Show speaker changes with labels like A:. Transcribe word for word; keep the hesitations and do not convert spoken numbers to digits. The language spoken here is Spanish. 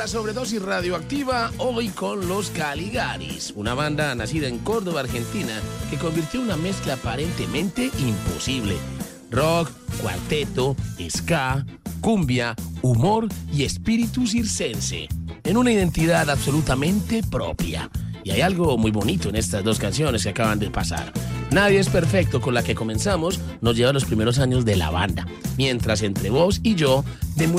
A: La sobredosis radioactiva hoy con los Caligaris, una banda nacida en Córdoba, Argentina, que convirtió una mezcla aparentemente imposible. Rock, cuarteto, ska, cumbia, humor y espíritu circense, en una identidad absolutamente propia. Y hay algo muy bonito en estas dos canciones que acaban de pasar. Nadie es perfecto, con la que comenzamos, nos lleva a los primeros años de la banda, mientras entre vos y yo, de